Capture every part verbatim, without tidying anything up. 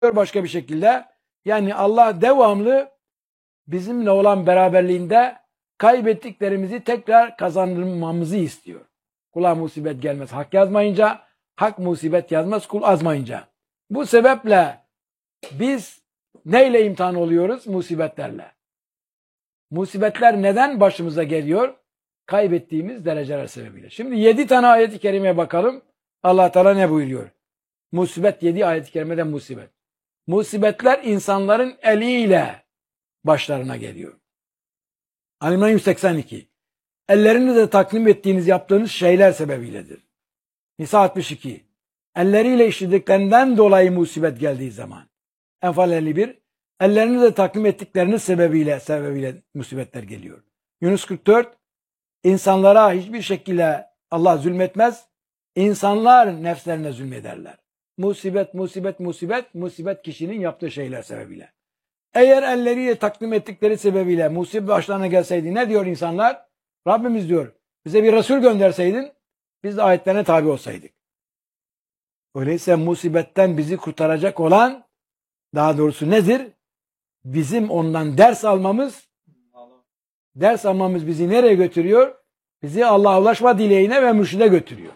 başka bir şekilde. Yani Allah devamlı bizimle olan beraberliğinde kaybettiklerimizi tekrar kazanmamızı istiyor. Kula musibet gelmez hak yazmayınca, hak musibet yazmaz kul azmayınca. Bu sebeple biz neyle imtihan oluyoruz? Musibetlerle. Musibetler neden başımıza geliyor? Kaybettiğimiz dereceler sebebiyle. Şimdi yedi tane ayet-i kerimeye bakalım. Allah Teala ne buyuruyor? Musibet, yedi ayet-i kerimeden musibet. Musibetler insanların eliyle başlarına geliyor. Ali-İmran yüz seksen iki. Ellerinizle takdim ettiğiniz yaptığınız şeyler sebebiyledir. Nisa altmış iki. Elleriyle işlediklerinden dolayı musibet geldiği zaman. Enfal elli bir. Ellerinizle takdim ettikleriniz sebebiyle sebebiyle musibetler geliyor. Yunus kırk dört. İnsanlara hiçbir şekilde Allah zulmetmez. İnsanlar nefslerine zulmederler. Musibet, musibet, musibet, musibet kişinin yaptığı şeyler sebebiyle. Eğer elleriyle takdim ettikleri sebebiyle musibet başlarına gelseydi ne diyor insanlar? Rabbimiz diyor, bize bir Resul gönderseydin, biz de ayetlerine tabi olsaydık. Öyleyse musibetten bizi kurtaracak olan, daha doğrusu nedir? Bizim ondan ders almamız, ders almamız bizi nereye götürüyor? Bizi Allah'a ulaşma dileğine ve mürşide götürüyor.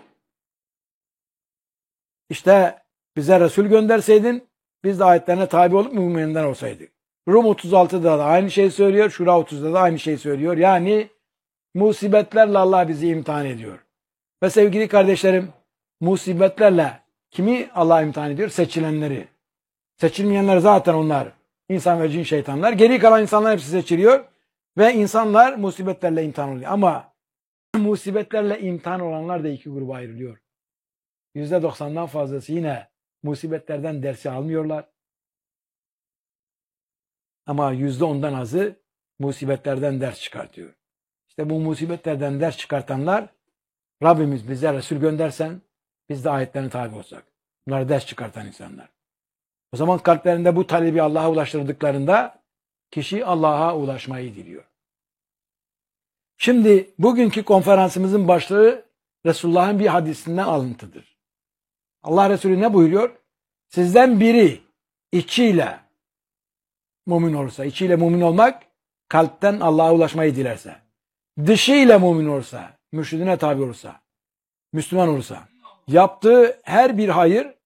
İşte bize Resul gönderseydin, biz de ayetlerine tabi olup müminlerden olsaydık. Rum otuz altıda da aynı şeyi söylüyor, Şura otuzda da aynı şeyi söylüyor. Yani musibetlerle Allah bizi imtihan ediyor. Ve sevgili kardeşlerim, musibetlerle kimi Allah imtihan ediyor? Seçilenleri. Seçilmeyenler zaten onlar. İnsan ve cin şeytanlar. Geri kalan insanlar hepsi seçiliyor. Ve insanlar musibetlerle imtihan oluyor. Ama musibetlerle imtihan olanlar da iki gruba ayrılıyor. yüzde doksandan fazlası yine musibetlerden dersi almıyorlar. Ama yüzde ondan azı musibetlerden ders çıkartıyor. İşte bu musibetlerden ders çıkartanlar, Rabbimiz bize Resul göndersen biz de ayetlerine tabi olsak. Bunlar ders çıkartan insanlar. O zaman kalplerinde bu talebi Allah'a ulaştırdıklarında kişi Allah'a ulaşmayı diliyor. Şimdi bugünkü konferansımızın başlığı Resulullah'ın bir hadisinden alıntıdır. Allah Resulü ne buyuruyor? Sizden biri içiyle mümin olursa, içiyle mümin olmak kalpten Allah'a ulaşmayı dilerse, dışıyla mümin olursa, mürşidine tabi olursa, Müslüman olursa, yaptığı her bir hayır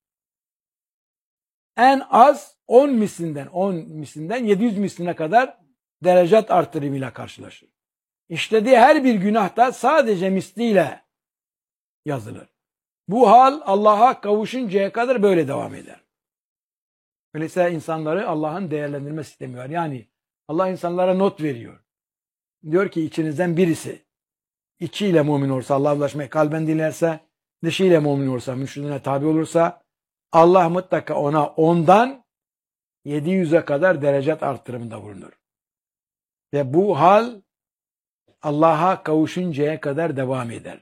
en az on mislinden, on mislinden yedi yüz misline kadar derecat artırımıyla karşılaşır. İşlediği her bir günah da sadece misliyle yazılır. Bu hal Allah'a kavuşuncaya kadar böyle devam eder. Öyleyse insanları Allah'ın değerlendirme sistemi var. Yani Allah insanlara not veriyor. Diyor ki içinizden birisi içiyle mümin olursa, Allah'a ulaşmayı kalben dilerse, dışıyla mümin olursa, mürşidine tabi olursa, Allah mutlaka ona ondan yedi yüze kadar derecat artırımında bulunur. Ve bu hal Allah'a kavuşuncaya kadar devam eder.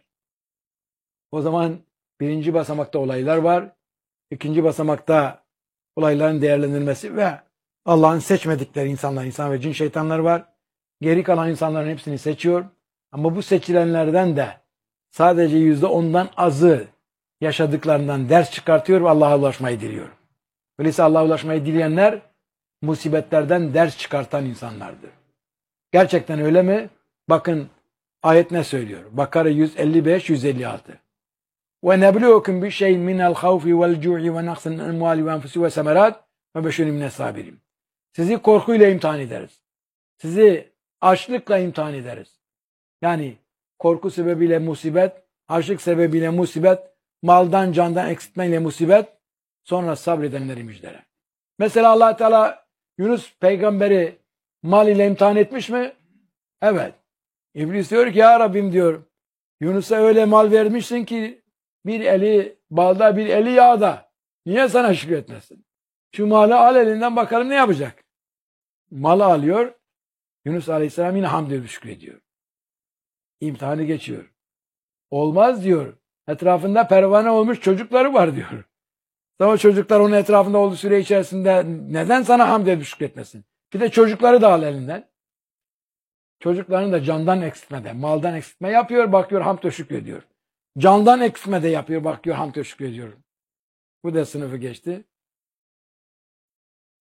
O zaman birinci basamakta olaylar var. İkinci basamakta olayların değerlendirilmesi ve Allah'ın seçmedikleri insanlar, insan ve cin şeytanlar var. Geri kalan insanların hepsini seçiyor. Ama bu seçilenlerden de sadece yüzde ondan azı yaşadıklarından ders çıkartıyor ve Allah'a ulaşmayı diliyor. Öyleyse Allah'a ulaşmayı dileyenler musibetlerden ders çıkartan insanlardır. Gerçekten öyle mi? Bakın ayet ne söylüyor? Bakara yüz elli beş yüz elli altı. وَنَبْلُوكُمْ بِشَيْءٍ مِنَ الْخَوْفِ وَالْجُوعِ وَنَقْصٍ الْاَمْوَالِ وَاَنْفُسِ وَسَمَرَاتِ وَبَشِّرِ مِنَ الصَّابِرِينَ. Sizi korkuyla imtihan ederiz. Sizi açlıkla imtihan ederiz. Yani korku sebebiyle musibet, açlık sebebiyle musibet, maldan candan eksiltmeyle musibet, sonra sabredenleri müjdele. Mesela Allah Teala Yunus peygamberi mal ile imtihan etmiş mi? Evet. İblis diyor ki ya Rabbim diyor, Yunus'a öyle mal vermişsin ki bir eli balda bir eli yağda. Niye sana şükretmesin? Şu malı al elinden bakalım ne yapacak? Malı alıyor. Yunus Aleyhisselam yine hamd edip şükrediyor. İmtihanı geçiyor. Olmaz diyor. Etrafında pervane olmuş çocukları var diyor. Ama çocuklar onun etrafında olduğu süre içerisinde neden sana hamd edip şükretmesin? Bir de çocukları da al elinden. Çocuklarını da candan eksiltmede, maldan eksiltme yapıyor, bakıyor hamd ve şükrediyor. Candan eksiltmede yapıyor, bakıyor hamd ve şükrediyor. Bu da sınıfı geçti.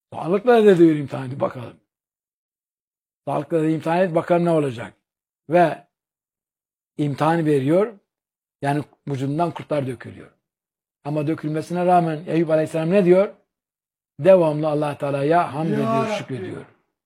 Sağlıkla da diyor imtihan et bakalım. Sağlıkla da imtihan et bakalım ne olacak. Ve imtihan veriyor. Yani vücudundan kurtlar dökülüyor. Ama dökülmesine rağmen Eyüp Aleyhisselam ne diyor? Devamlı Allah Teala'ya hamd ediyor, şükrediyor.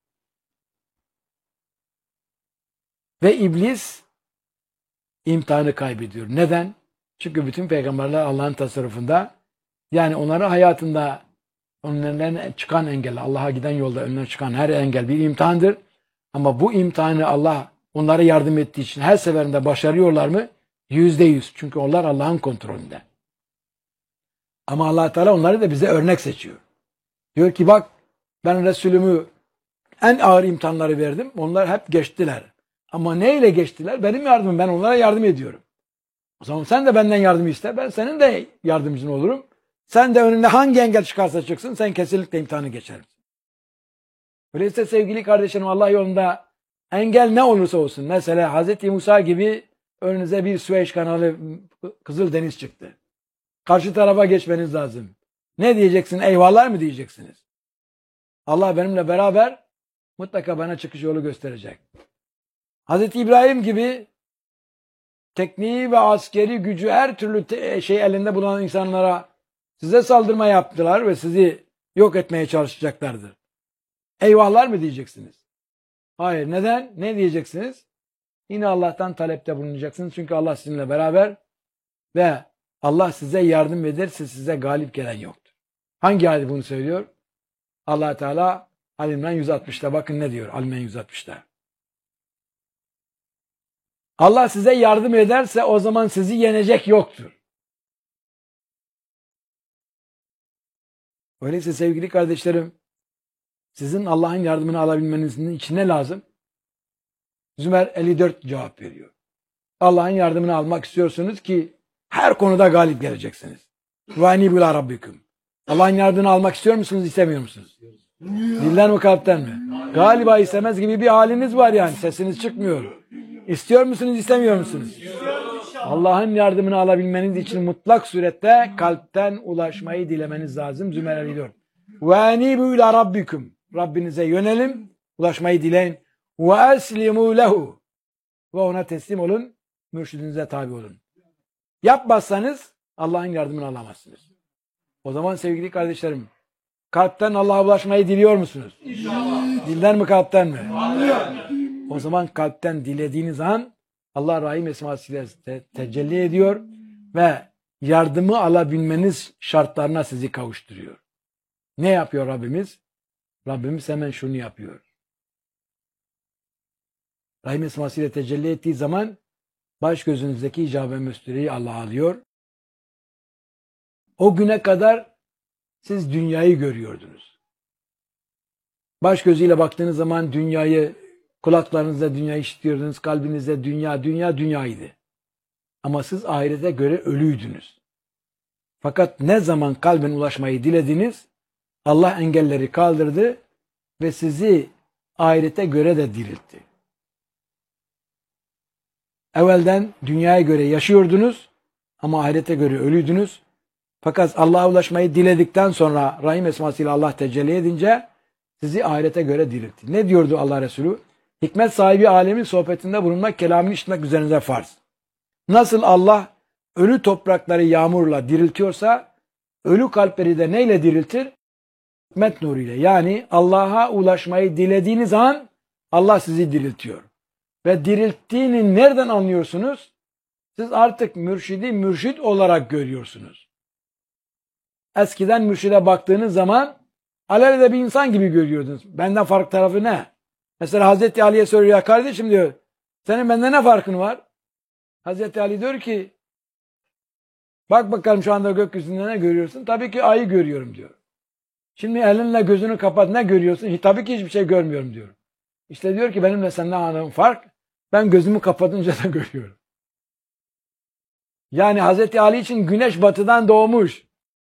Ve iblis imtihanı kaybediyor. Neden? Çünkü bütün peygamberler Allah'ın tasarrufunda. Yani onların hayatında önlerine çıkan engel, Allah'a giden yolda önlerine çıkan her engel bir imtihandır. Ama bu imtihanı Allah onlara yardım ettiği için her seferinde başarıyorlar mı? Yüzde yüz. Çünkü onlar Allah'ın kontrolünde. Ama Allah Teala onları da bize örnek seçiyor. Diyor ki bak ben Resulümü en ağır imtihanları verdim. Onlar hep geçtiler. Ama neyle geçtiler? Benim yardımım. Ben onlara yardım ediyorum. O zaman sen de benden yardım iste. Ben senin de yardımcın olurum. Sen de önünde hangi engel çıkarsa çıksın sen kesinlikle imtihanı geçersin. Öyleyse sevgili kardeşlerim Allah yolunda engel ne olursa olsun. Mesela Hazreti Musa gibi önünüze bir Süveyş kanalı Kızıl Deniz çıktı. Karşı tarafa geçmeniz lazım. Ne diyeceksin? Eyvallah mı diyeceksiniz? Allah benimle beraber mutlaka bana çıkış yolu gösterecek. Hazreti İbrahim gibi tekniği ve askeri gücü her türlü şey elinde bulunan insanlara size saldırma yaptılar ve sizi yok etmeye çalışacaklardır. Eyvallah mı diyeceksiniz? Hayır. Neden? Ne diyeceksiniz? Yine Allah'tan talepte bulunacaksınız. Çünkü Allah sizinle beraber ve Allah size yardım ederse size galip gelen yoktur. Hangi ayet bunu söylüyor? Allah Teala Ali İmran yüz altmışta bakın ne diyor Ali İmran yüz altmışta. Allah size yardım ederse o zaman sizi yenecek yoktur. Öyleyse sevgili kardeşlerim sizin Allah'ın yardımını alabilmenizin için ne lazım? Zümer elli dört cevap veriyor. Allah'ın yardımını almak istiyorsunuz ki her konuda galip geleceksiniz. Vâni bûlâ rabbiküm. Allah'ın yardımını almak istiyor musunuz, istemiyor musunuz? Dilden mi kalpten mi? Galiba istemez gibi bir haliniz var yani. Sesiniz çıkmıyor. İstiyor musunuz, istemiyor musunuz? Allah'ın yardımını alabilmeniz için mutlak surette kalpten ulaşmayı dilemeniz lazım. Zümer elli dört. Vâni bûlâ rabbiküm. Rabbinize yönelim, ulaşmayı dileyin. Ve eslimû lehu. Ve ona teslim olun, mürşidinize tabi olun. Yapmazsanız Allah'ın yardımını alamazsınız. O zaman sevgili kardeşlerim, kalpten Allah'a ulaşmayı diliyor musunuz? İnşallah. Dilden mi kalpten mi? Allah. O zaman kalpten dilediğiniz an Allah Rahim esmasıyla te tecelli ediyor ve yardımı alabilmeniz şartlarına sizi kavuşturuyor. Ne yapıyor Rabbimiz? Rabbimiz hemen şunu yapıyor. Rahim esmasıyla tecelli ettiği zaman baş gözünüzdeki icab ve müstüreyi Allah alıyor. O güne kadar siz dünyayı görüyordunuz. Baş gözüyle baktığınız zaman dünyayı, kulaklarınızda dünyayı işitiyordunuz, kalbinizde dünya, dünya dünyaydı. Ama siz ahirete göre ölüydünüz. Fakat ne zaman kalben ulaşmayı dilediniz, Allah engelleri kaldırdı ve sizi ahirete göre de diriltti. Evvelden dünyaya göre yaşıyordunuz ama ahirete göre ölüydünüz. Fakat Allah'a ulaşmayı diledikten sonra Rahim esmasıyla Allah tecelli edince sizi ahirete göre diriltti. Ne diyordu Allah Resulü? Hikmet sahibi alemin sohbetinde bulunmak, kelamını işitmek üzerinize farz. Nasıl Allah ölü toprakları yağmurla diriltiyorsa, ölü kalpleri de neyle diriltir? Hikmet nuruyla. Yani Allah'a ulaşmayı dilediğiniz an Allah sizi diriltiyor. Ve dirilttiğini nereden anlıyorsunuz? Siz artık mürşidi mürşid olarak görüyorsunuz. Eskiden mürşide baktığınız zaman alelade bir insan gibi görüyordunuz. Benden farklı tarafı ne? Mesela Hazreti Ali'ye soruyor, ya kardeşim diyor, senin benden ne farkın var? Hazreti Ali diyor ki, bak bakalım şu anda gökyüzünde ne görüyorsun? Tabii ki ayı görüyorum diyor. Şimdi elinle gözünü kapat, ne görüyorsun? Tabii ki hiçbir şey görmüyorum diyor. İşte diyor ki benimle senden aradığım fark, ben gözümü kapatınca da görüyorum. Yani Hazreti Ali için güneş batıdan doğmuş.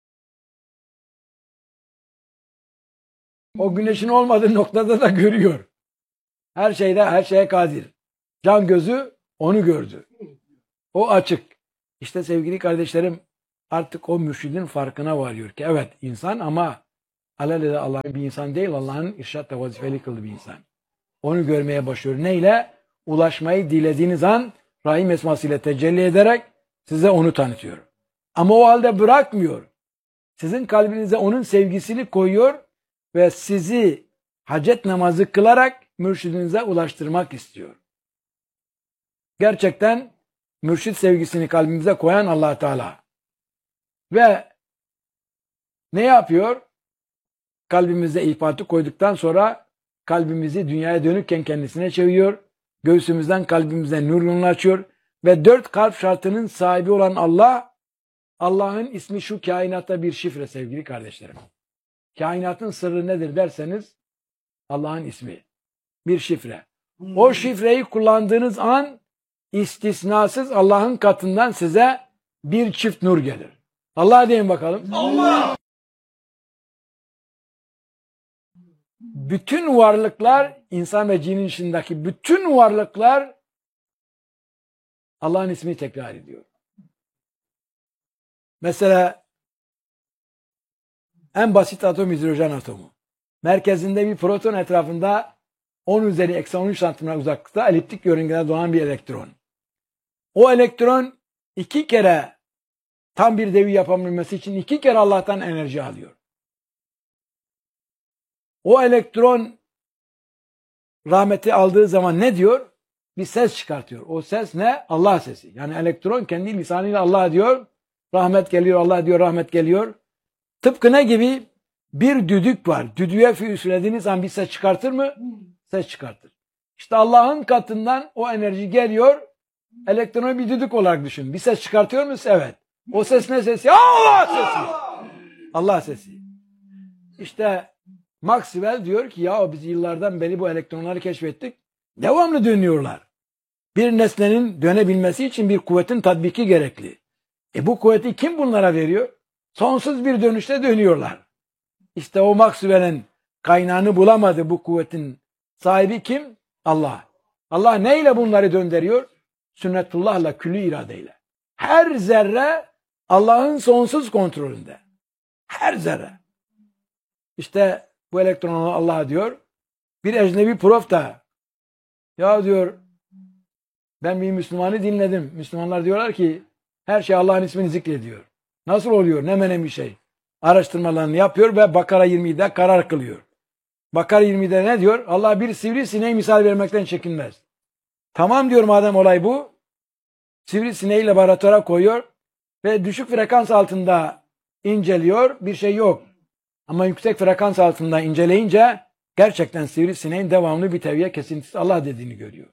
O güneşin olmadığı noktada da görüyor. Her şeyde her şeye kadir. Can gözü onu gördü. O açık. İşte sevgili kardeşlerim artık o mürşidin farkına varıyor ki evet insan ama alelade Allah'ın bir insan değil, Allah'ın irşatla vazifeli kıldığı bir insan. Onu görmeye başlıyor. Neyle? Ulaşmayı dilediğiniz an Rahim esmasıyla tecelli ederek size onu tanıtıyor. Ama o halde bırakmıyor. Sizin kalbinize onun sevgisini koyuyor ve sizi hacet namazı kılarak mürşidinize ulaştırmak istiyor. Gerçekten mürşid sevgisini kalbimize koyan Allah Teala. Ve ne yapıyor? Kalbimize iltifatı koyduktan sonra kalbimizi dünyaya dönükken kendisine çeviriyor. Göğsümüzden kalbimize nur yolunu açıyor. Ve dört kalp şartının sahibi olan Allah, Allah'ın ismi şu kainatta bir şifre sevgili kardeşlerim. Kainatın sırrı nedir derseniz Allah'ın ismi. Bir şifre. O şifreyi kullandığınız an istisnasız Allah'ın katından size bir çift nur gelir. Allah deyin bakalım. Allah! Bütün varlıklar, insan ve cinin içindeki bütün varlıklar Allah'ın ismini tekrar ediyor. Mesela en basit atom hidrojen atomu. Merkezinde bir proton, etrafında on üzeri eksi on üç santimetre uzaklıkta eliptik yörüngede dolan bir elektron. O elektron iki kere tam bir devir yapabilmesi için iki kere Allah'tan enerji alıyor. O elektron rahmeti aldığı zaman ne diyor? Bir ses çıkartıyor. O ses ne? Allah sesi. Yani elektron kendi lisanıyla Allah diyor. Rahmet geliyor, Allah diyor, rahmet geliyor. Tıpkı ne gibi? Bir düdük var. Düdüğe üflediğiniz zaman bir ses çıkartır mı? Ses çıkartır. İşte Allah'ın katından o enerji geliyor. Elektronu bir düdük olarak düşün. Bir ses çıkartıyor musun? Evet. O ses ne sesi? Allah sesi. Allah sesi. İşte Maxwell diyor ki ya biz yıllardan beri bu elektronları keşfettik. Devamlı dönüyorlar. Bir nesnenin dönebilmesi için bir kuvvetin tatbiki gerekli. E bu kuvveti kim bunlara veriyor? Sonsuz bir dönüşte dönüyorlar. İşte o Maxwell'in kaynağını bulamadı bu kuvvetin sahibi kim? Allah. Allah neyle bunları döndürüyor? Sünnetullah'la, külli iradeyle. Her zerre Allah'ın sonsuz kontrolünde. Her zerre. İşte bu elektronu Allah diyor. Bir ecnebi prof da ya diyor ben bir Müslümanı dinledim. Müslümanlar diyorlar ki her şey Allah'ın ismini zikrediyor. Nasıl oluyor? Ne menem bir şey. Araştırmalarını yapıyor ve Bakara yirmide karar kılıyor. Bakara yirmide ne diyor? Allah bir sivrisineği misal vermekten çekinmez. Tamam diyor madem olay bu. Sivrisineği laboratuvara koyuyor ve düşük frekans altında inceliyor. Bir şey yok. Ama yüksek frekans altında inceleyince gerçekten sivrisineğin devamlı bir tevye kesintisi Allah dediğini görüyor.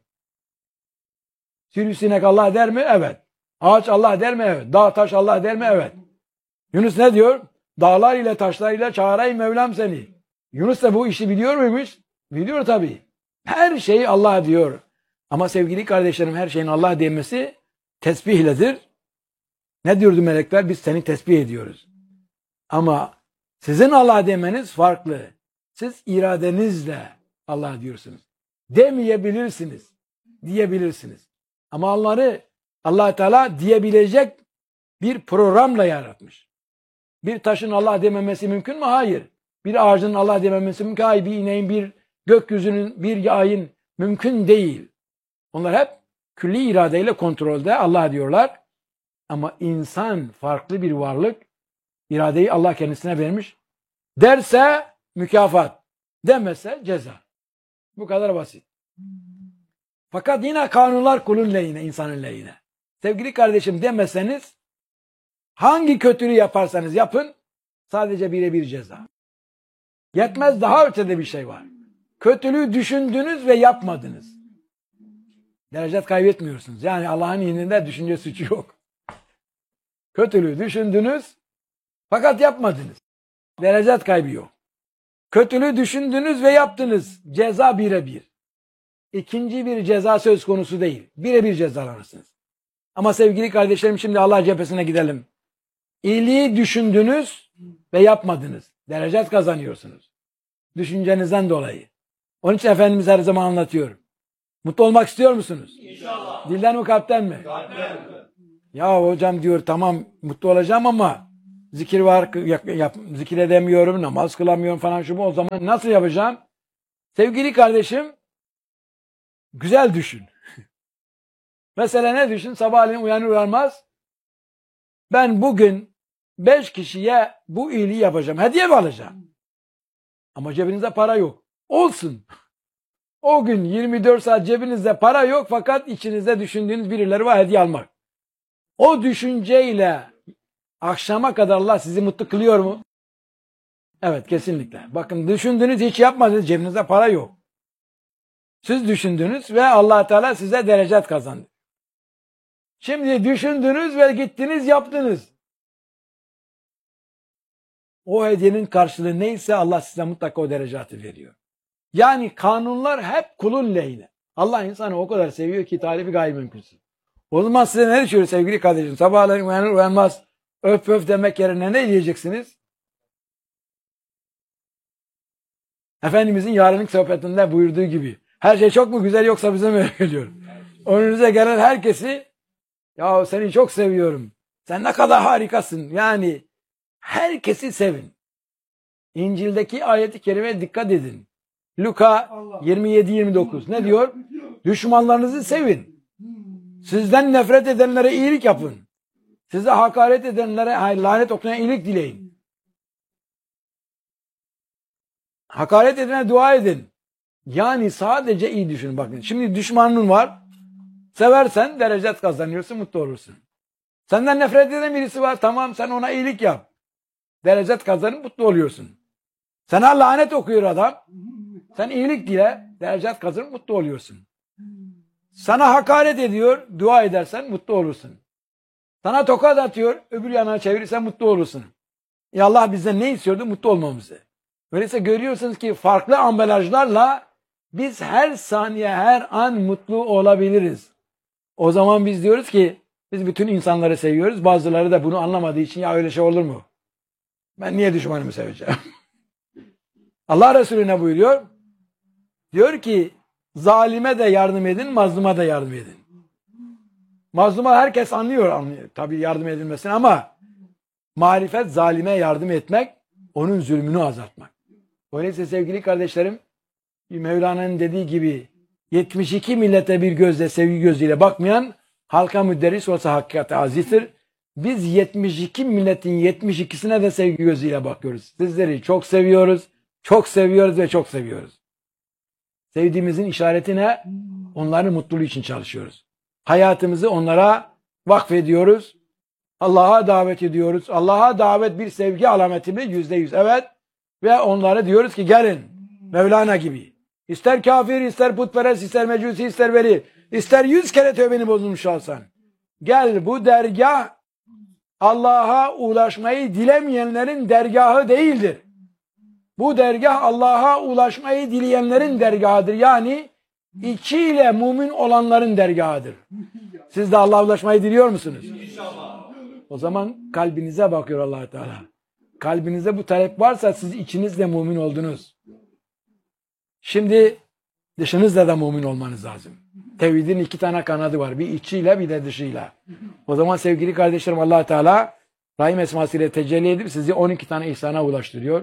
Sivrisinek Allah der mi? Evet. Ağaç Allah der mi? Evet. Dağ taş Allah der mi? Evet. Yunus ne diyor? Dağlar ile taşlar ile çağırayım Mevlam seni. Yunus da bu işi biliyor muymuş? Biliyor tabii. Her şeyi Allah diyor. Ama sevgili kardeşlerim her şeyin Allah demesi tesbihledir. Ne diyordu melekler? Biz seni tesbih ediyoruz. Ama sizin Allah demeniz farklı. Siz iradenizle Allah diyorsunuz. Demeyebilirsiniz. Diyebilirsiniz. Ama onları Allah Teala diyebilecek bir programla yaratmış. Bir taşın Allah dememesi mümkün mü? Hayır. Bir ağacın Allah dememesi mümkün. Hayır. Bir ineğin, bir gökyüzünün, bir yayın mümkün değil. Onlar hep külli iradeyle kontrolde Allah diyorlar. Ama insan farklı bir varlık. İradeyi Allah kendisine vermiş. Derse mükafat. Demese ceza. Bu kadar basit. Fakat yine kanunlar kulun lehine, insanın lehine. Sevgili kardeşim demeseniz hangi kötülüğü yaparsanız yapın sadece birebir ceza. Yetmez daha ötede bir şey var. Kötülüğü düşündünüz ve yapmadınız. Derecet kaybetmiyorsunuz. Yani Allah'ın indinde düşünce suçu yok. Kötülüğü düşündünüz fakat yapmadınız. Derecet kaybı yok. Kötülüğü düşündünüz ve yaptınız. Ceza birebir. İkinci bir ceza söz konusu değil. Birebir cezalanırsınız. Ama sevgili kardeşlerim şimdi Allah cephesine gidelim. İyiliği düşündünüz ve yapmadınız. Derecet kazanıyorsunuz. Düşüncenizden dolayı. Onun için Efendimiz her zaman anlatıyor. Mutlu olmak istiyor musunuz? İnşallah. Dilden mi kalpten mi? Kalpten. Ya hocam diyor tamam mutlu olacağım ama zikir var, yap, yap, zikir edemiyorum, namaz kılamıyorum falan şu bu. O zaman nasıl yapacağım? Sevgili kardeşim, güzel düşün. Mesela ne düşün? Sabahleyin uyanır uyanmaz ben bugün beş kişiye bu iyiliği yapacağım. Hediye mi alacağım? Ama cebinizde para yok. Olsun. O gün yirmi dört saat cebinizde para yok fakat içinizde düşündüğünüz birileri var hediye almak. O düşünceyle akşama kadar Allah sizi mutlu kılıyor mu? Evet, kesinlikle. Bakın düşündünüz hiç yapmadınız, cebinizde para yok. Siz düşündünüz ve Allah Teala size derecet kazandı. Şimdi düşündünüz ve gittiniz yaptınız. O hediyenin karşılığı neyse Allah size mutlaka o derecatı veriyor. Yani kanunlar hep kulun lehine. Allah insanı o kadar seviyor ki tarifi gayri mümkünsün. O zaman size ne düşüyor sevgili kardeşim? Sabahleyin uyanır uyanmaz öf öf demek yerine ne diyeceksiniz? Efendimizin yarınlık sohbetinde buyurduğu gibi. Her şey çok mu güzel yoksa bize mi öyle geliyor? Önünüze gelen herkesi ya seni çok seviyorum. Sen ne kadar harikasın. Yani herkesi sevin. İncil'deki ayet-i kerimeye dikkat edin. Luka yirmi yedi yirmi dokuz ne diyor? Düşmanlarınızı sevin. Sizden nefret edenlere iyilik yapın. Size hakaret edenlere hayır, lanet okuyan iyilik dileyin. Hakaret edene dua edin. Yani sadece iyi düşünün. Bakın şimdi düşmanın var. Seversen derecet kazanıyorsun, mutlu olursun. Senden nefret eden birisi var. Tamam sen ona iyilik yap. Derecet kazanıp mutlu oluyorsun. Sana lanet okuyor adam. Sen iyilik dile, derecet kazanıp mutlu oluyorsun. Sana hakaret ediyor, dua edersen mutlu olursun. Sana tokat atıyor, öbür yana çevirirsen mutlu olursun. Ya Allah bizden ne istiyordu? Mutlu olmamızı. Öyleyse görüyorsunuz ki farklı ambalajlarla biz her saniye, her an mutlu olabiliriz. O zaman biz diyoruz ki biz bütün insanları seviyoruz. Bazıları da bunu anlamadığı için ya öyle şey olur mu? Ben niye düşmanımı seveceğim? Allah Resulü ne buyuruyor? Diyor ki zalime de yardım edin, mazluma da yardım edin. Mazluma herkes anlıyor, anlıyor. Tabii yardım edilmesini ama marifet zalime yardım etmek, onun zulmünü azaltmak. Öyleyse sevgili kardeşlerim, Mevlana'nın dediği gibi yetmiş iki millete bir gözle sevgi gözüyle bakmayan halka müderris olsa hakikate azizdir. Biz yetmiş iki milletin yetmiş ikisine de sevgi gözüyle bakıyoruz. Sizleri çok seviyoruz, çok seviyoruz ve çok seviyoruz. Sevdiğimizin işareti ne? Onların mutluluğu için çalışıyoruz. Hayatımızı onlara vakfediyoruz. Allah'a davet ediyoruz. Allah'a davet bir sevgi alameti mi? Yüzde yüz. Evet. Ve onlara diyoruz ki gelin. Mevlana gibi. İster kafir, ister putperest, ister mecusi, ister veli. İster yüz kere tövbeni bozulmuş olsan. Gel bu dergah Allah'a ulaşmayı dilemeyenlerin dergahı değildir. Bu dergah Allah'a ulaşmayı dileyenlerin dergahıdır. Yani içiyle mümin olanların dergahıdır. Siz de Allah'a ulaşmayı diliyor musunuz? İnşallah. O zaman kalbinize bakıyor Allah Teala. Kalbinize bu talep varsa siz içinizle mümin oldunuz. Şimdi dışınızla da mümin olmanız lazım. Tevhidin iki tane kanadı var. Bir içiyle bir de dışıyla. O zaman sevgili kardeşlerim Allah Teala Rahim esmasıyla tecelli edip sizi on iki tane ihsana ulaştırıyor.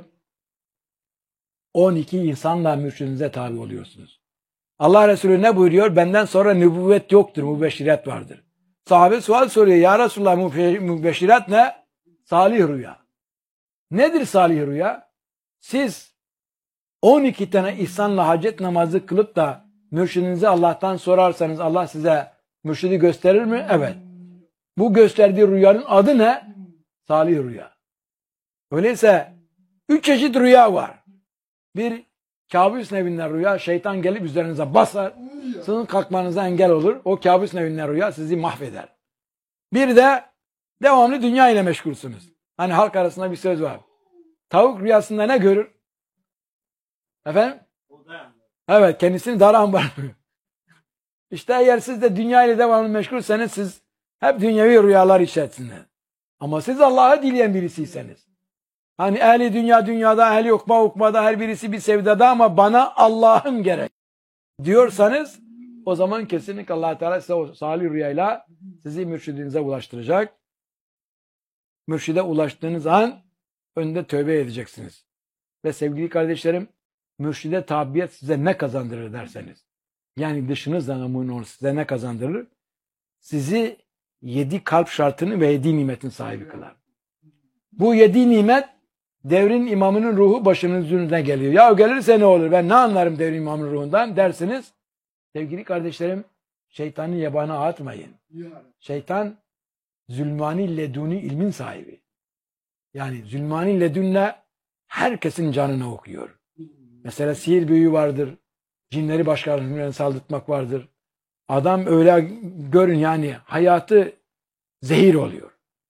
on iki insanla mürşidinize tabi oluyorsunuz. Allah Resulü ne buyuruyor? Benden sonra nübüvvet yoktur, mübeşşirat vardır. Sahabe sual soruyor. Ya Resulullah mübeşşirat ne? Salih rüya. Nedir salih rüya? Siz on iki tane ihsanla hacet namazı kılıp da mürşidinize Allah'tan sorarsanız Allah size mürşidi gösterir mi? Evet. Bu gösterdiği rüyanın adı ne? Salih rüya. Öyleyse üç çeşit rüya var. Bir kabus nevinden rüya, şeytan gelip üzerinize basar, sizin kalkmanıza engel olur. O kabus nevinden rüya sizi mahveder. Bir de devamlı dünya ile meşgulsünüz. Hani halk arasında bir söz var. Tavuk rüyasında ne görür? Efendim? Evet, kendisini dar ambar. İşte eğer siz de dünya ile devamlı meşgulseniz siz hep dünyevi rüyalar içerisinde. Ama siz Allah'ı dileyen birisiyseniz. Hani ehli dünya dünyada, ehli ukba ukbada, her birisi bir sevdada ama bana Allah'ım gerek diyorsanız o zaman kesinlikle Allah Teala size o salih rüyayla sizi mürşidinize ulaştıracak. Mürşide ulaştığınız an önde tövbe edeceksiniz. Ve sevgili kardeşlerim, mürşide tabiyet size ne kazandırır derseniz, yani dışınızdan emin olun size ne kazandırır? Sizi yedi kalp şartını ve yedi nimetin sahibi kılar. Bu yedi nimet devrin imamının ruhu başının üzerine geliyor. Ya gelirse ne olur? Ben ne anlarım devrin imamının ruhundan dersiniz. Sevgili kardeşlerim, şeytanı yabana atmayın. Şeytan zulmani leduni ilmin sahibi. Yani zulmani ledünle herkesin canını okuyor. Mesela sihir büyü vardır. Cinleri başkalarına saldırtmak vardır. Adam öyle görün yani hayatı zehir oluyor.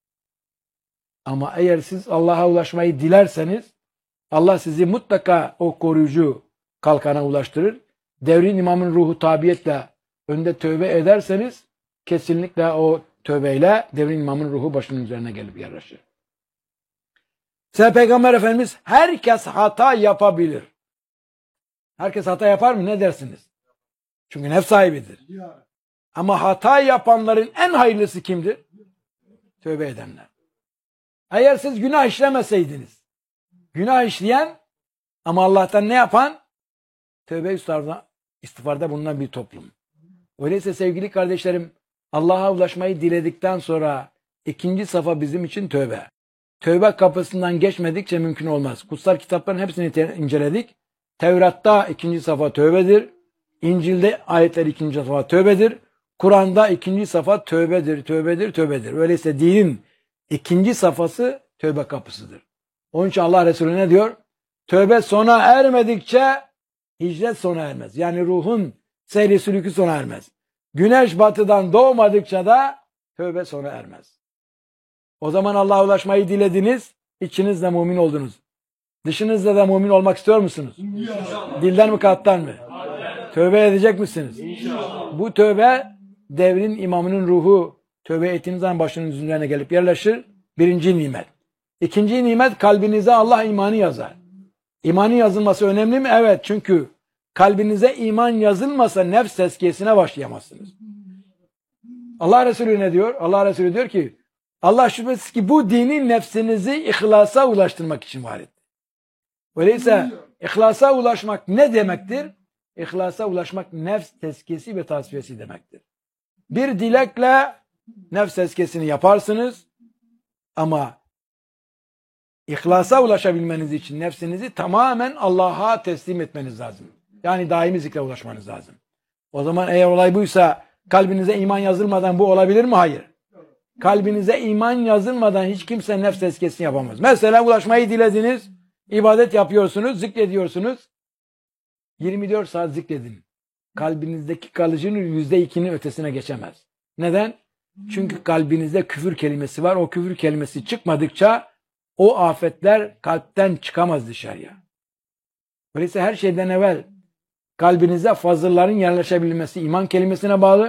Ama eğer siz Allah'a ulaşmayı dilerseniz Allah sizi mutlaka o koruyucu kalkana ulaştırır. Devrin imamın ruhu tabiyetle önde tövbe ederseniz kesinlikle o tövbeyle devrin imamın ruhu başının üzerine gelip yerleşir. Sen Peygamber Efendimiz herkes hata yapabilir. Herkes hata yapar mı? Ne dersiniz? Çünkü nefs sahibidir. Ama hata yapanların en hayırlısı kimdir? Tövbe edenler. Eğer siz günah işlemeseydiniz, günah işleyen ama Allah'tan ne yapan? Tövbe istiğfarda, istiğfarda bulunan bir toplum. Öyleyse sevgili kardeşlerim, Allah'a ulaşmayı diledikten sonra ikinci safa bizim için tövbe. Tövbe kapısından geçmedikçe mümkün olmaz. Kutsal kitapların hepsini inceledik. Tevrat'ta ikinci safa tövbedir. İncil'de ayetler ikinci safa tövbedir. Kur'an'da ikinci safa tövbedir, tövbedir, tövbedir. Öyleyse dinin ikinci safhası tövbe kapısıdır. Onun için Allah Resulü ne diyor? Tövbe sona ermedikçe hicret sona ermez. Yani ruhun seyri sülükü sona ermez. Güneş batıdan doğmadıkça da tövbe sona ermez. O zaman Allah'a ulaşmayı dilediniz, içinizde mümin oldunuz. Dışınızda da mümin olmak istiyor musunuz? İnşallah. Dilden mi kalpten mi? Aynen. Tövbe edecek misiniz? İnşallah. Bu tövbe devrin imamının ruhu tövbe ettiğiniz zaman başının üzerine gelip yerleşir. Birinci nimet. İkinci nimet kalbinize Allah imanı yazar. İmanı yazılması önemli mi? Evet, çünkü kalbinize iman yazılmasa nefs tezkiyesine başlayamazsınız. Allah Resulü ne diyor? Allah Resulü diyor ki Allah şüphesiz ki bu dinin nefsinizi ihlasa ulaştırmak için var etti. Öyleyse ihlasa ulaşmak ne demektir? İhlasa ulaşmak nefs tezkiyesi ve tasfiyesi demektir. Bir dilekle nefs tezkiyesini yaparsınız ama İhlasa ulaşabilmeniz için nefsinizi tamamen Allah'a teslim etmeniz lazım. Yani daimi zikre ulaşmanız lazım. O zaman eğer olay buysa kalbinize iman yazılmadan bu olabilir mi? Hayır. Kalbinize iman yazılmadan hiç kimse nefs tezkiyesini yapamaz. Mesela ulaşmayı dilediniz, ibadet yapıyorsunuz, zikrediyorsunuz. yirmi dört saat zikredin. Kalbinizdeki kalıcının yüzde ikinin ötesine geçemez. Neden? Çünkü kalbinizde küfür kelimesi var. O küfür kelimesi çıkmadıkça o afetler kalpten çıkamaz dışarıya. Öyleyse her şeyden evvel kalbinize fazılların yerleşebilmesi iman kelimesine bağlı.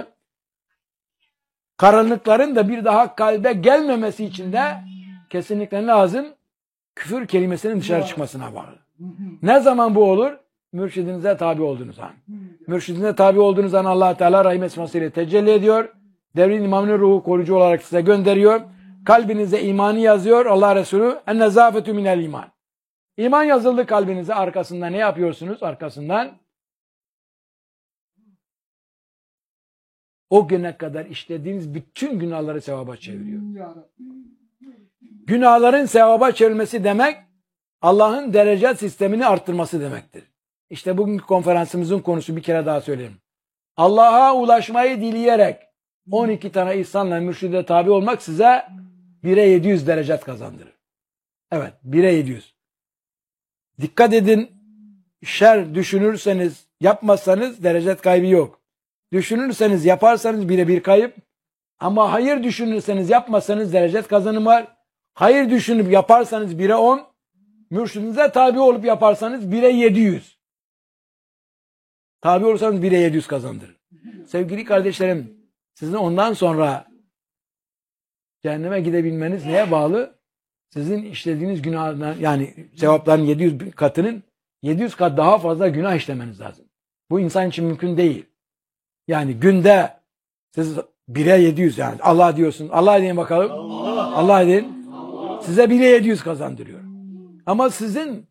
Karanlıkların da bir daha kalbe gelmemesi için de kesinlikle lazım küfür kelimesinin dışarı çıkmasına bağlı. Ne zaman bu olur? Mürşidinize tabi olduğunuz an. Mürşidinize tabi olduğunuz an Allah Teala rahim esmasıyla tecelli ediyor. Devrin imamının ruhu koruyucu olarak size gönderiyor. Kalbinize imanı yazıyor Allah Resulü. En-nezafetü minel iman. İman yazıldı kalbinize. Arkasından ne yapıyorsunuz? Arkasından o güne kadar işlediğiniz bütün günahları sevaba çeviriyor. Günahların sevaba çevrilmesi demek Allah'ın derece sistemini arttırması demektir. İşte bugünkü konferansımızın konusu, bir kere daha söyleyeyim. Allah'a ulaşmayı dileyerek on iki tane ihsanla mürşide tabi olmak size bire yedi yüz derecet kazandırır. Evet, bire yedi yüz. Dikkat edin, şer düşünürseniz, yapmazsanız derecet kaybı yok. Düşünürseniz, yaparsanız bire bir kayıp. Ama hayır düşünürseniz, yapmazsanız derecet kazanım var. Hayır düşünüp yaparsanız bire on. Mürşidinize tabi olup yaparsanız bire yedi yüz. Tabi olursanız bire yedi yüz kazandırır. Sevgili kardeşlerim, sizin ondan sonra cehenneme gidebilmeniz neye bağlı? Sizin işlediğiniz günahlar, yani sevapların yedi yüz katının yedi yüz kat daha fazla günah işlemeniz lazım. Bu insan için mümkün değil. Yani günde siz bire yedi yüz yani Allah diyorsun. Allah deyin bakalım. Allah, Allah deyin. Allah. Size bire yedi yüz kazandırıyor. Ama sizin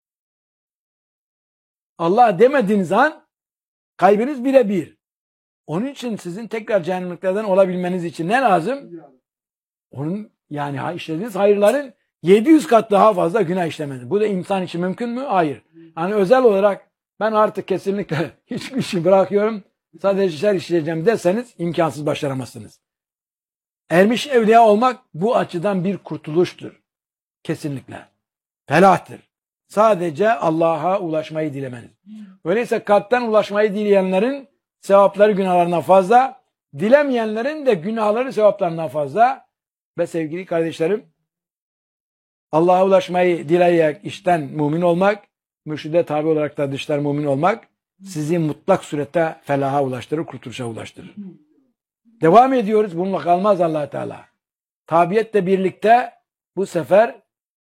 Allah demediğiniz an kalbiniz bire bir. Onun için sizin tekrar cehennemliklerden olabilmeniz için ne lazım? Onun yani işlediğiniz hayırların yedi yüz kat daha fazla günah işlemeniz. Bu da insan için mümkün mü? Hayır. Yani özel olarak ben artık kesinlikle hiçbir şey bırakıyorum, sadece şer işleyeceğim deseniz imkansız, başaramazsınız. Ermiş evliya olmak bu açıdan bir kurtuluştur. Kesinlikle. Felahtır. Sadece Allah'a ulaşmayı dilemeniz. Öyleyse kalpten ulaşmayı dileyenlerin sevapları günahlarından fazla, dilemeyenlerin de günahları sevaplarından fazla. Ve sevgili kardeşlerim, Allah'a ulaşmayı dileyerek işten mümin olmak, mürşide tabi olarak da dıştan mümin olmak sizi mutlak surette felaha ulaştırır, kurtuluşa ulaştırır. Devam ediyoruz. Bununla kalmaz Allah Teala. Tabiyetle birlikte bu sefer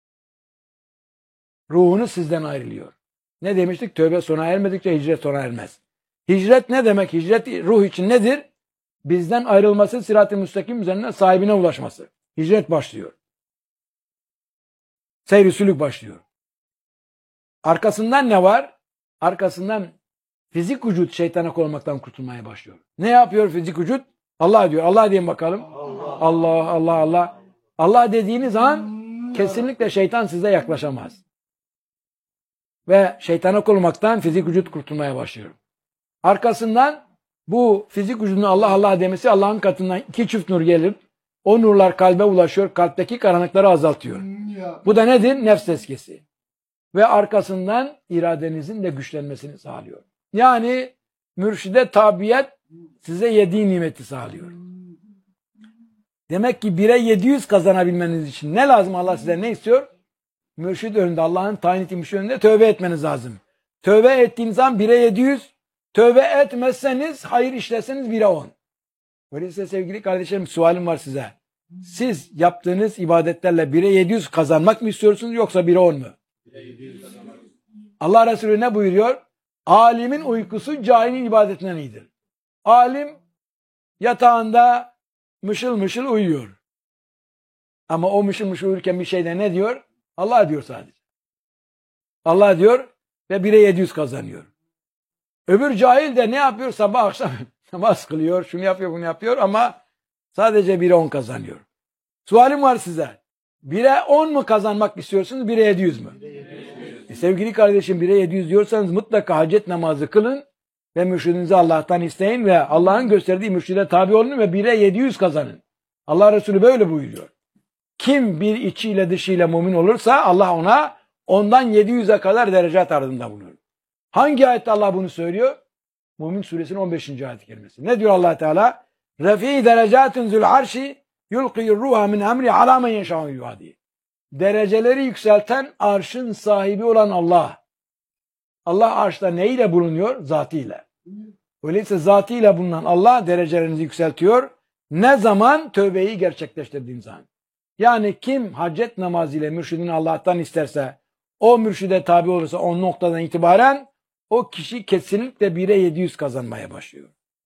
ruhunuz sizden ayrılıyor. Ne demiştik? Tövbe sona ermedikçe hicret sona ermez. Hicret ne demek? Hicret ruh için nedir? Bizden ayrılması, sırat-ı müstakim üzerine sahibine ulaşması. Hicret başlıyor. Seyr-i sülük başlıyor. Arkasından ne var? Arkasından fizik vücut şeytana olmaktan kurtulmaya başlıyor. Ne yapıyor fizik vücut? Allah diyor. Allah diyelim bakalım. Allah, Allah, Allah. Allah, Allah dediğiniz an kesinlikle şeytan size yaklaşamaz. Ve şeytana olmaktan fizik vücut kurtulmaya başlıyor. Arkasından bu fizik vücudun Allah Allah demesi, Allah'ın katından iki çift nur gelip o nurlar kalbe ulaşıyor, kalpteki karanlıkları azaltıyor. Bu da nedir? Nefs tezkiyesi. Ve arkasından iradenizin de güçlenmesini sağlıyor. Yani mürşide tabiyet size yediği nimeti sağlıyor. Demek ki bire yedi yüz kazanabilmeniz için ne lazım? Allah size ne istiyor? Mürşid önünde, Allah'ın tayin ettiği mürşid önünde tövbe etmeniz lazım. Tövbe ettiğiniz zaman bire yedi yüz, tövbe etmezseniz, hayır işleseniz bire on. Öyleyse sevgili kardeşlerim, sualim var size. Siz yaptığınız ibadetlerle bire yedi yüz kazanmak mı istiyorsunuz yoksa bire on mu? Allah Resulü ne buyuruyor? Alimin uykusu cahilin ibadetinden iyidir. Alim yatağında mışıl mışıl uyuyor. Ama o mışıl mışıl uyurken bir şeyde ne diyor? Allah diyor sadece. Allah diyor ve bire yedi yüz kazanıyor. Öbür cahil de ne yapıyor? Sabah akşam namaz kılıyor, şunu yapıyor, bunu yapıyor ama sadece bire on kazanıyor. Sualim var size. bire on mu kazanmak istiyorsunuz, bire yedi yüz mü? E sevgili kardeşim, bire yedi yüz diyorsanız mutlaka hacet namazı kılın ve mürşidinizi Allah'tan isteyin ve Allah'ın gösterdiği mürşide tabi olun ve bire yedi yüz kazanın. Allah Resulü böyle buyuruyor. Kim bir içiyle dışıyla mümin olursa Allah ona ondan yedi yüze kadar derecat ardında bulunur. Hangi ayette Allah bunu söylüyor? Mümin suresinin on beşinci ayet-i kerimesi. Ne diyor Allah Teala? Refi derecatun zul arşi yulqiyur ruha min emri ala men yeşâ'u yuvadi. Dereceleri yükselten arşın sahibi olan Allah. Allah arşta neyle bulunuyor? Zatıyla. Öyleyse zatıyla bulunan Allah derecelerinizi yükseltiyor. Ne zaman? Tövbeyi gerçekleştirdiğin zaman. Yani kim hacet namazıyla mürşidini Allah'tan isterse, o mürşide tabi olursa o noktadan itibaren o kişi kesinlikle bire yedi yüz kazanmaya başlıyor.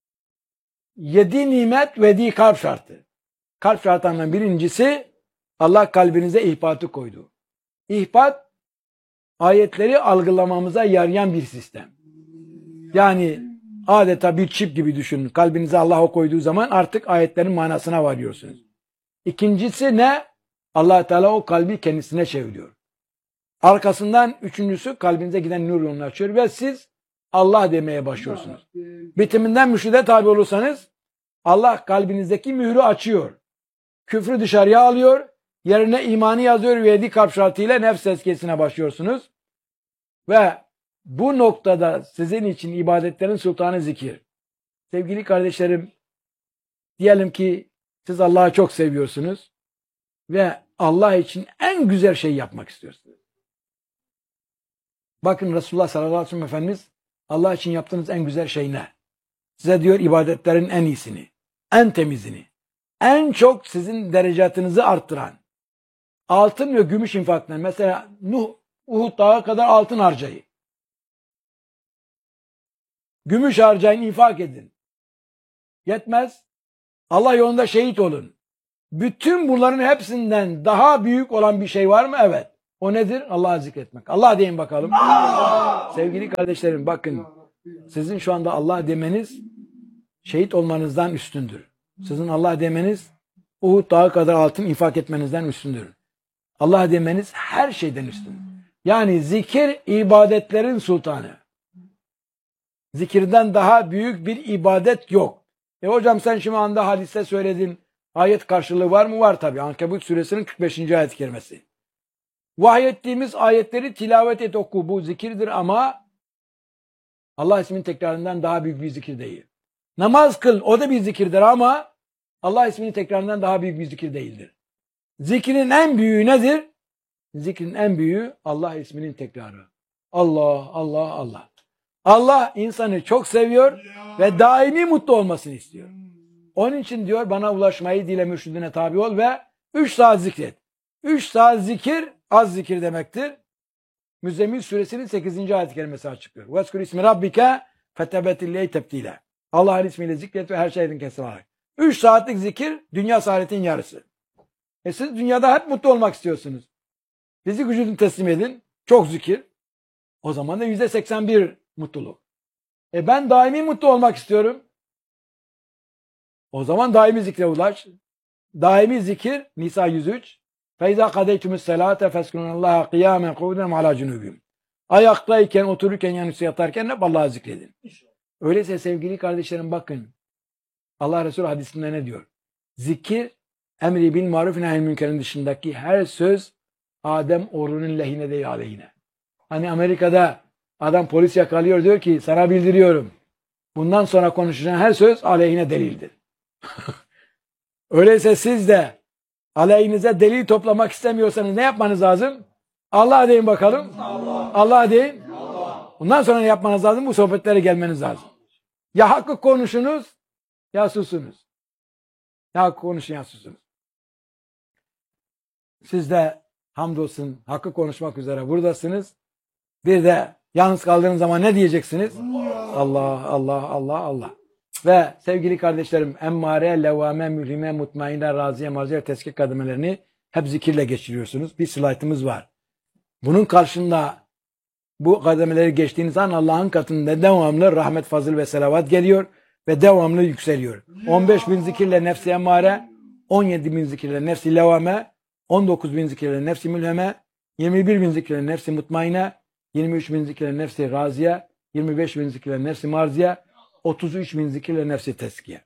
Yedi nimet ve di kalp şartı. Kalp şartlarından birincisi Allah kalbinize ihbatı koydu. İhbat ayetleri algılamamıza yarayan bir sistem. Yani adeta bir çip gibi düşünün. Kalbinize Allah o koyduğu zaman artık ayetlerin manasına varıyorsunuz. İkincisi ne? Allah Teala o kalbi kendisine çeviriyor. Arkasından üçüncüsü kalbinize giden nur yolunu açıyor ve siz Allah demeye başlıyorsunuz. Bitiminden mürşide tabi olursanız Allah kalbinizdeki mührü açıyor. Küfrü dışarıya alıyor. Yerine imanı yazıyor ve yedi kalp şartıyla nefs tezkiyesine başlıyorsunuz. Ve bu noktada sizin için ibadetlerin sultanı zikir. Sevgili kardeşlerim, diyelim ki siz Allah'ı çok seviyorsunuz ve Allah için en güzel şeyi yapmak istiyorsunuz. Bakın Resulullah sallallahu aleyhi ve sellem Efendimiz Allah için yaptığınız en güzel şey ne? Size diyor ibadetlerin en iyisini, en temizini, en çok sizin derecatınızı arttıran altın ve gümüş infaklarını. Mesela Nuh, Uhud dağı kadar altın harcayın. Gümüş harcayın, infak edin. Yetmez. Allah yolunda şehit olun. Bütün bunların hepsinden daha büyük olan bir şey var mı? Evet. O nedir? Allah'ı zikretmek. Allah deyin bakalım. Allah! Sevgili kardeşlerim bakın. Sizin şu anda Allah demeniz şehit olmanızdan üstündür. Sizin Allah demeniz Uhud dağı kadar altın infak etmenizden üstündür. Allah demeniz her şeyden üstün. Yani zikir ibadetlerin sultanı. Zikirden daha büyük bir ibadet yok. E hocam sen şu anda hadiste söyledin. Ayet karşılığı var mı? Var tabi. Ankebut suresinin kırk beşinci ayet-i kerimesi. Vahyettiğimiz ayetleri tilavet et, oku. Bu zikirdir ama Allah isminin tekrarından daha büyük bir zikir değil. Namaz kıl. O da bir zikirdir ama Allah isminin tekrarından daha büyük bir zikir değildir. Zikrin en büyüğü nedir? Zikrin en büyüğü Allah isminin tekrarı. Allah, Allah, Allah. Allah insanı çok seviyor ve daimi mutlu olmasını istiyor. Onun için diyor bana ulaşmayı dile mürşidine tabi ol ve üç saat zikret. üç saat zikir az zikir demektir. Müzzemmil suresinin sekizinci ayet-i kerimesi açıklıyor. Vezkur ismi rabbike fetebetilleyhi tebtile. Allah'ın ismiyle zikret ve her şeyden kesin olarak. üç saatlik zikir dünya saadetin yarısı. E siz dünyada hep mutlu olmak istiyorsunuz. Fizik vücudunu teslim edin. Çok zikir. O zaman da yüzde seksen bir mutluluk. E ben daimi mutlu olmak istiyorum. O zaman daimi zikre ulaş. Daimi zikir Nisa yüz üç. Feyza kadeytümüs selate feskunullaha kıyamen kuvden ala cunubim. Ayaktayken, otururken, yanısı yatarken hep Allah'ı zikredin. Öyleyse sevgili kardeşlerim bakın. Allah Resulü hadisinde ne diyor? Zikir, emri bil maruf nehyül münkerin dışındaki her söz Adem oğlunun lehine değil aleyhine. Hani Amerika'da adam polis yakalıyor diyor ki sana bildiriyorum. Bundan sonra konuşacağın her söz aleyhine delildir. Öyleyse siz de aleyhinize delil toplamak istemiyorsanız ne yapmanız lazım? Allah deyin bakalım. Allah, Allah deyin. Allah. Bundan sonra ne yapmanız lazım? Bu sohbetlere gelmeniz lazım. Ya hakkı konuşunuz ya susunuz. Ya hakkı konuşun ya susunuz. Siz de hamdolsun hakkı konuşmak üzere buradasınız. Bir de yalnız kaldığınız zaman ne diyeceksiniz? Allah, Allah, Allah, Allah. Ve sevgili kardeşlerim emmare, levvame, mülhime, mutmainne, raziye, marziye, teskik kademelerini hep zikirle geçiriyorsunuz. Bir slaytımız var. Bunun karşında bu kademeleri geçtiğiniz an Allah'ın katında devamlı rahmet, fazıl ve selavat geliyor ve devamlı yükseliyor. on beş bin zikirle nefsi emmare, on yedi bin zikirle nefsi levvame, on dokuz bin zikirle nefsi mülheme, yirmi bir bin zikirle nefsi mutmainne, yirmi üç bin zikirle nefsi raziye, yirmi beş bin zikirle nefsi marziye, otuz üç bin zikirle nefsi teskiye.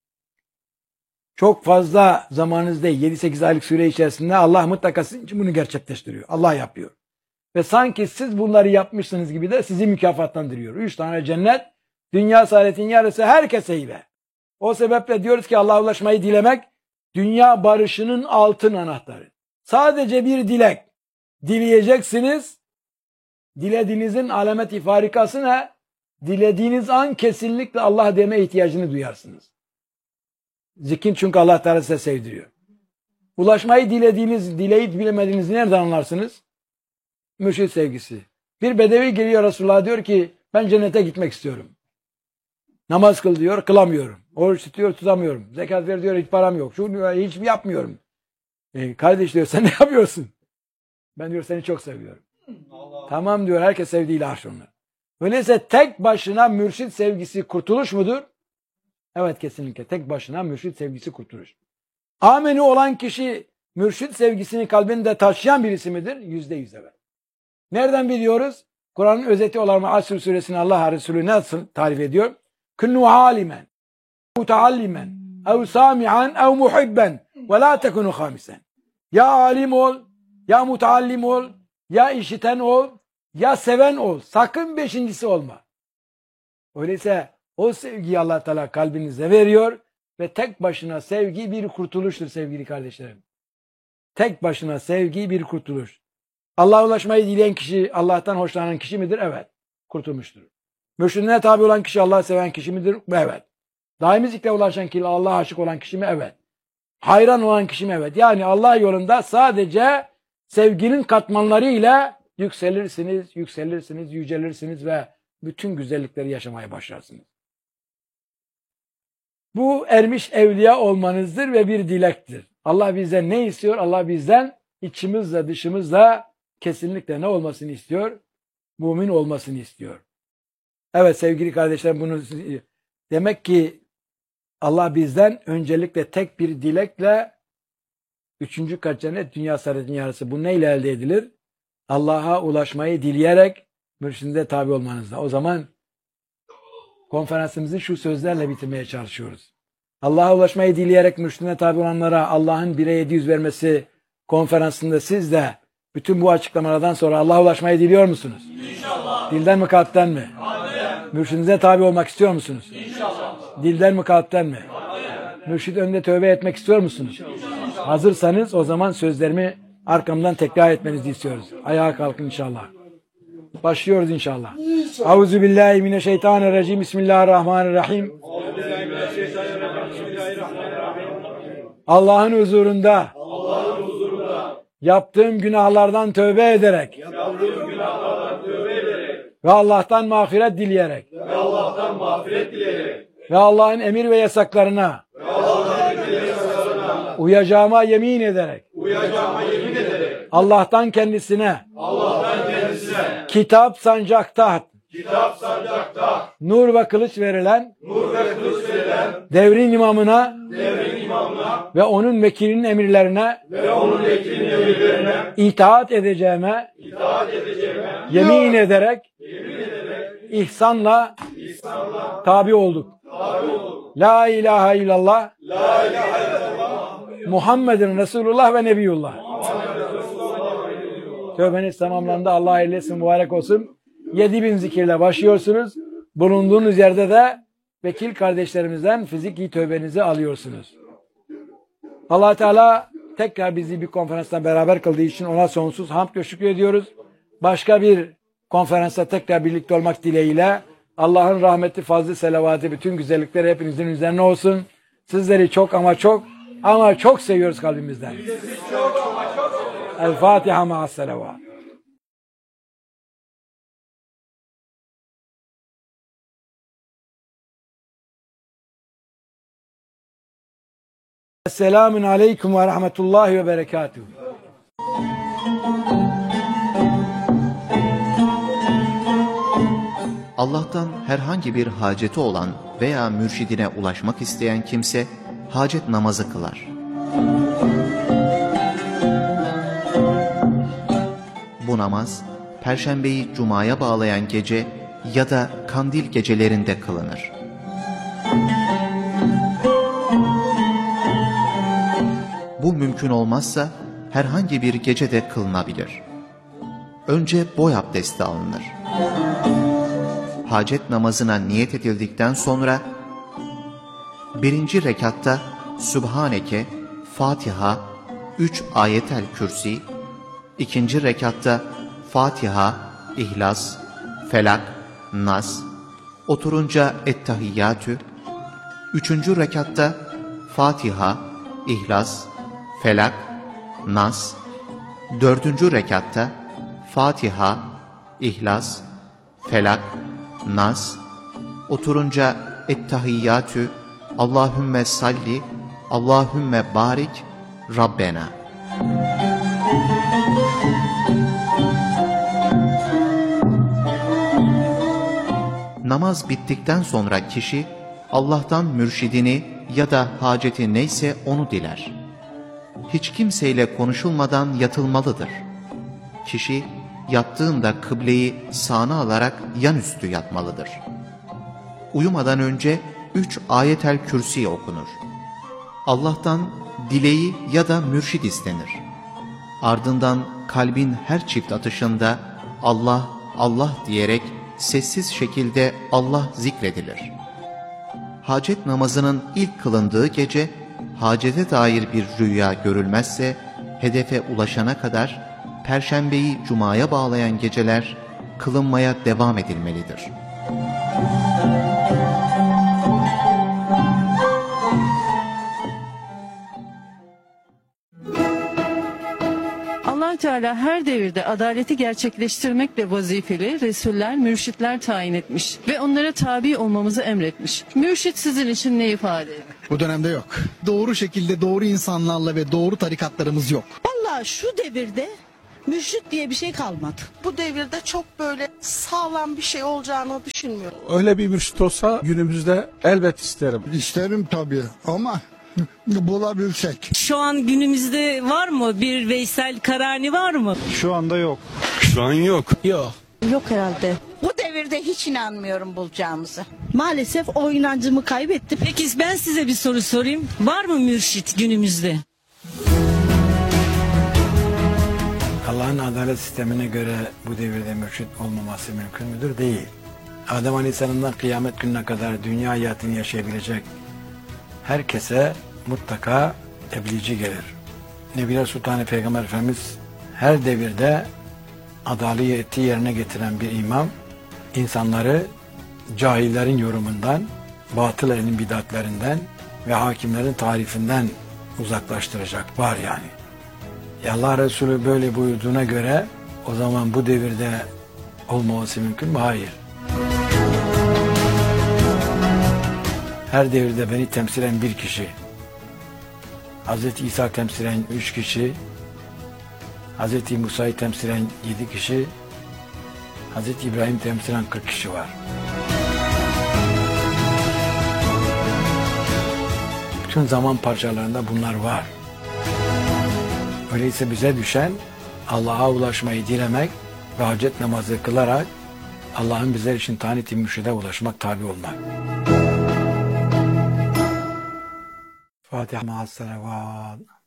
Çok fazla zamanınız değil. yedi sekiz aylık süre içerisinde Allah mutlaka sizin için bunu gerçekleştiriyor. Allah yapıyor. Ve sanki siz bunları yapmışsınız gibi de sizi mükafatlandırıyor. Üç tane cennet, dünya saadetin yarısı herkese ile. O sebeple diyoruz ki Allah'a ulaşmayı dilemek, dünya barışının altın anahtarı. Sadece bir dilek. Dileyeceksiniz. Dilediğinizin alamet-i farikası ne? Dilediğiniz an kesinlikle Allah deme ihtiyacını duyarsınız. Zikir çünkü Allah Teala size sevdiriyor. Ulaşmayı dilediğiniz, dileyip bilemediğinizi nereden anlarsınız? Mürşid sevgisi. Bir bedevi geliyor Resulullah'a diyor ki ben cennete gitmek istiyorum. Namaz kıl diyor, kılamıyorum. Oruç tutuyor, tutamıyorum. Zekat ver diyor, hiç param yok. Şunu hiç yapmıyorum. E, kardeş diyor sen ne yapıyorsun? Ben diyor seni çok seviyorum. Allah. Tamam diyor herkes sevdiğiyle arş onlar. Öyleyse tek başına mürşid sevgisi kurtuluş mudur? Evet kesinlikle tek başına mürşid sevgisi kurtuluş. Ameni olan kişi mürşid sevgisini kalbinde taşıyan birisi midir? Yüzde yüz evet. Nereden biliyoruz? Kur'an'ın özeti olan Asr suresini Allah Resulü nasıl tarif ediyor? Künnu alimen, mutaallimen, ev sami'an, ev muhibben, ve la tekunu hamisen. Ya alim ol, ya mutaallim ol, ya işiten ol, ya seven ol. Sakın beşincisi olma. Öyleyse o sevgiyi Allah Teala kalbinize veriyor ve tek başına sevgi bir kurtuluştur sevgili kardeşlerim. Tek başına sevgi bir kurtuluş. Allah'a ulaşmayı dileyen kişi Allah'tan hoşlanan kişi midir? Evet. Kurtulmuştur. Mürşidine tabi olan kişi Allah'ı seven kişi midir? Evet. Daimi zikre ulaşan kişi Allah'a aşık olan kişi mi? Evet. Hayran olan kişi mi? Evet. Yani Allah yolunda sadece sevginin katmanlarıyla yükselirsiniz, yükselirsiniz, yücelirsiniz ve bütün güzellikleri yaşamaya başlarsınız. Bu ermiş evliya olmanızdır ve bir dilektir. Allah bizden ne istiyor? Allah bizden içimizle dışımızla kesinlikle ne olmasını istiyor? Mümin olmasını istiyor. Evet sevgili kardeşlerim, bunu demek ki Allah bizden öncelikle tek bir dilekle üçüncü kat cennet, dünya saadetin yarısı. Bu neyle elde edilir? Allah'a ulaşmayı dileyerek mürşidine tabi olmanızla. O zaman konferansımızı şu sözlerle bitirmeye çalışıyoruz. Allah'a ulaşmayı dileyerek mürşidine tabi olanlara Allah'ın bire yedi yüz vermesi konferansında siz de bütün bu açıklamalardan sonra Allah'a ulaşmayı diliyor musunuz? İnşallah. Dilden mi kalpten mi? Kalpten. Mürşidinize tabi olmak istiyor musunuz? İnşallah. Dilden mi kalpten mi? Kalpten. Mürşid önünde tövbe etmek istiyor musunuz? İnşallah. Hazırsanız o zaman sözlerimi arkamdan tekrar etmenizi istiyoruz. Ayağa kalkın inşallah. Başlıyoruz inşallah. Euzubillahimineşşeytanirracim. Bismillahirrahmanirrahim. Allah'ın huzurunda, Allah'ın huzurunda yaptığım günahlardan tövbe ederek, yaptığım günahlardan tövbe ederek ve Allah'tan mağfiret dileyerek ve Allah'tan mağfiret dileyerek ve Allah'ın emir ve yasaklarına ve Allah'ın emir ve yasaklarına uyacağıma yemin ederek uyacağıma yemin ederek Allah'tan kendisine Allah'tan kendisine kitap sancakta Kitap sancakta nur ve kılıç verilen nur ve kılıç verilen devrin imamına devrin imamına ve onun vekilinin emirlerine ve onun vekilinin emirlerine itaat edeceğime itaat edeceğime yemin ederek yemin ederek ihsanla ihsanla tabi olduk. Tabi olduk. La ilahe illallah La ilahe illallah Muhammedun Resulullah ve Nebiyullah. Tövbeniz tamamlandı. Allah eylesin, mübarek olsun. yedi bin zikirle başlıyorsunuz. Bulunduğunuz yerde de vekil kardeşlerimizden fiziki tövbenizi alıyorsunuz. Allah Teala tekrar bizi bir konferansla beraber kıldığı için ona sonsuz hamd ve şükür ediyoruz. Başka bir konferansta tekrar birlikte olmak dileğiyle Allah'ın rahmeti, fazlı, selavatı, bütün güzellikleri hepinizin üzerine olsun. Sizleri çok ama çok ama çok seviyoruz kalbimizden. El Fatiha ma'as selavat. Esselamun aleyküm ve rahmetullahi ve berekatuhu. Allah'tan herhangi bir haceti olan veya mürşidine ulaşmak isteyen kimse hacet namazı kılar. Bu namaz Perşembeyi Cuma'ya bağlayan gece ya da kandil gecelerinde kılınır. Bu mümkün olmazsa herhangi bir gecede kılınabilir. Önce boy abdesti alınır. Hacet namazına niyet edildikten sonra birinci rekatta Sübhaneke, Fatiha, üç ayetel kürsi, ikinci rekatta Fatiha, İhlas, Felak, Nas, oturunca Ettehiyyatü, üçüncü rekatta Fatiha, İhlas, Felak, Nas, dördüncü rekatta Fatiha, İhlas, Felak, Nas, oturunca Ettehiyyatü, Allahümme salli, Allahümme barik, Rabbena. Namaz bittikten sonra kişi Allah'tan mürşidini ya da haceti neyse onu diler. Hiç kimseyle konuşulmadan yatılmalıdır. Kişi yattığında kıbleyi sağına alarak yanüstü yatmalıdır. Uyumadan önce üç ayetel kürsi okunur. Allah'tan dileği ya da mürşid istenir. Ardından kalbin her çift atışında Allah, Allah diyerek sessiz şekilde Allah zikredilir. Hacet namazının ilk kılındığı gece hacete dair bir rüya görülmezse hedefe ulaşana kadar Perşembeyi Cuma'ya bağlayan geceler kılınmaya devam edilmelidir. Allah Teala her devirde adaleti gerçekleştirmekle vazifeli Resuller, mürşitler tayin etmiş ve onlara tabi olmamızı emretmiş. Mürşit sizin için ne ifade eder? Bu dönemde yok. Doğru şekilde doğru insanlarla ve doğru tarikatlarımız yok. Vallahi şu devirde mürşit diye bir şey kalmadı. Bu devirde çok böyle sağlam bir şey olacağını düşünmüyorum. Öyle bir mürşit olsa günümüzde elbet isterim. İsterim tabii ama bulabilsek. Şu an günümüzde var mı bir Veysel Karani var mı? Şu anda yok. Şu an yok. Yok. Yok herhalde. Bu devirde hiç inanmıyorum bulacağımızı. Maalesef o inancımı kaybettim. Peki ben size bir soru sorayım. Var mı mürşit günümüzde? Allah'ın adalet sistemine göre bu devirde mürşit olmaması mümkün müdür? Değil. Adem Aleyhisselam'dan kıyamet gününe kadar dünya hayatını yaşayabilecek herkese mutlaka tebliğci gelir. Nebiler Sultanı Peygamber Efendimiz her devirde adaleti yerine getiren bir imam, insanları cahillerin yorumundan, batıl elin bidatlerinden ve hakimlerin tarifinden uzaklaştıracak var yani. Ya Allah Resulü böyle buyurduğuna göre o zaman bu devirde olmaması mümkün mü? Hayır. Her devirde beni temsilen bir kişi, Hazreti İsa temsilen üç kişi, Hazreti Musa'yı temsilen yedi kişi, Hazreti İbrahim temsilen kırk kişi var. Bütün zaman parçalarında bunlar var. Öyleyse bize düşen Allah'a ulaşmayı dilemek ve hacet namazı kılarak Allah'ın bizler için tayin ettiği mürşide ulaşmak, tabi olmak. Fatiha ma'as salavat.